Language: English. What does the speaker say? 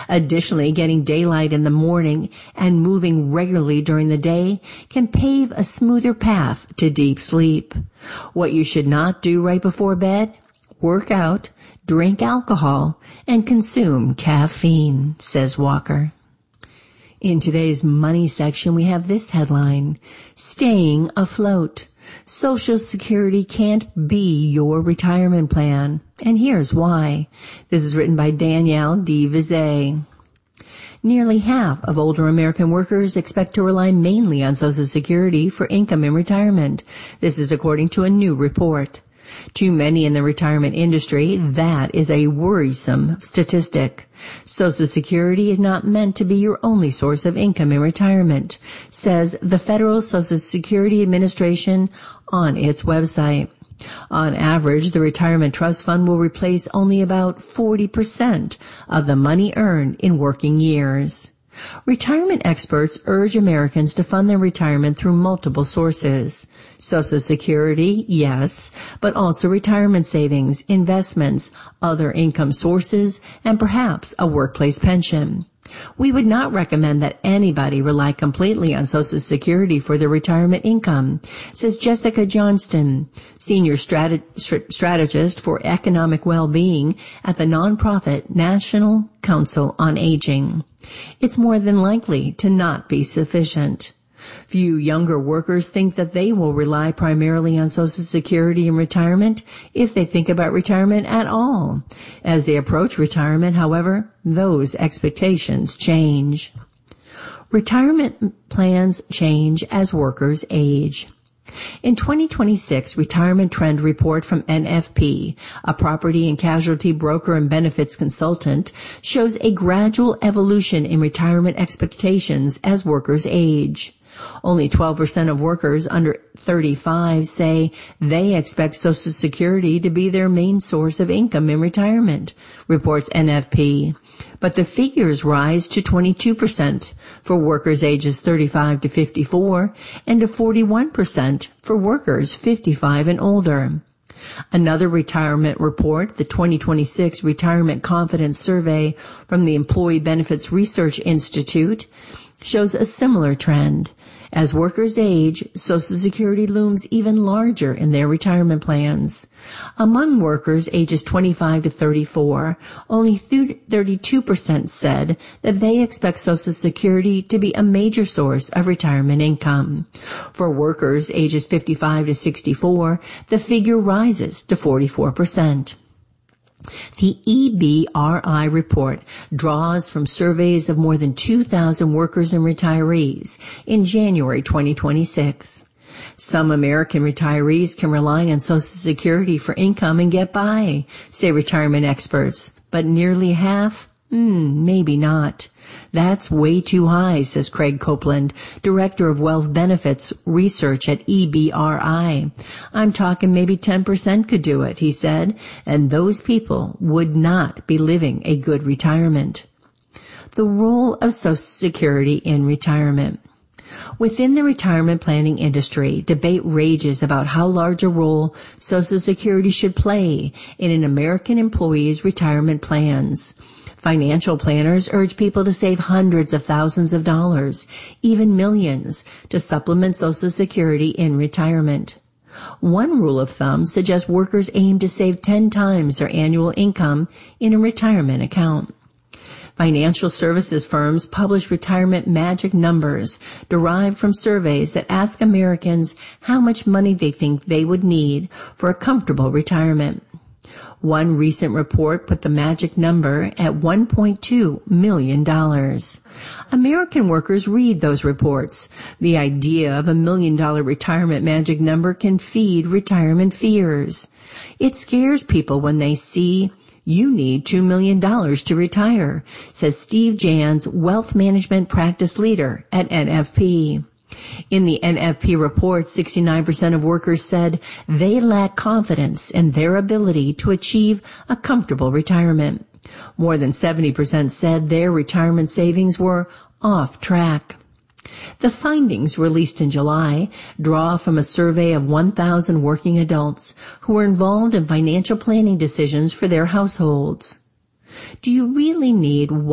Additionally, getting daylight in the morning and moving regularly during the day can pave a smoother path to deep sleep. What you should not do right before bed? Work out, drink alcohol, and consume caffeine, says Walker. In today's money section, we have this headline: Staying afloat. Social Security can't be your retirement plan. And here's why. This is written by Danielle D. Vizet. Nearly half of older American workers expect to rely mainly on Social Security for income in retirement. This is according to a new report. Too many in the retirement industry, that is a worrisome statistic. Social Security is not meant to be your only source of income in retirement, says the Federal Social Security Administration on its website. On average, the retirement trust fund will replace only about 40% of the money earned in working years. Retirement experts urge Americans to fund their retirement through multiple sources. Social Security, yes, but also retirement savings, investments, other income sources, and perhaps a workplace pension. We would not recommend that anybody rely completely on Social Security for their retirement income, says Jessica Johnston, senior strategist for economic well-being at the nonprofit National Council on Aging. It's more than likely to not be sufficient. Few younger workers think that they will rely primarily on Social Security in retirement if they think about retirement at all. As they approach retirement, however, those expectations change. Retirement plans change as workers age. In 2026 Retirement Trend Report from NFP, a property and casualty broker and benefits consultant, shows a gradual evolution in retirement expectations as workers age. Only 12% of workers under 35 say they expect Social Security to be their main source of income in retirement, reports NFP. But the figures rise to 22% for workers ages 35 to 54 and to 41% for workers 55 and older. Another retirement report, the 2026 Retirement Confidence Survey from the Employee Benefits Research Institute, shows a similar trend. As workers age, Social Security looms even larger in their retirement plans. Among workers ages 25 to 34, only 32% said that they expect Social Security to be a major source of retirement income. For workers ages 55 to 64, the figure rises to 44%. The EBRI report draws from surveys of more than 2,000 workers and retirees in January 2026. Some American retirees can rely on Social Security for income and get by, say retirement experts, but nearly half? Maybe not. That's way too high, says Craig Copeland, Director of Wealth Benefits Research at EBRI. I'm talking maybe 10% could do it, he said, and those people would not be living a good retirement. The role of Social Security in retirement. Within the retirement planning industry, debate rages about how large a role Social Security should play in an American employee's retirement plans. Financial planners urge people to save hundreds of thousands of dollars, even millions, to supplement Social Security in retirement. One rule of thumb suggests workers aim to save 10 times their annual income in a retirement account. Financial services firms publish retirement magic numbers derived from surveys that ask Americans how much money they think they would need for a comfortable retirement. One recent report put the magic number at $1.2 million. American workers read those reports. The idea of $1 million retirement magic number can feed retirement fears. It scares people when they see you need $2 million to retire, says Steve Jans, wealth management practice leader at NFP. In the NFP report, 69% of workers said they lack confidence in their ability to achieve a comfortable retirement. More than 70% said their retirement savings were off track. The findings, released in July, draw from a survey of 1,000 working adults who were involved in financial planning decisions for their households. Do you really need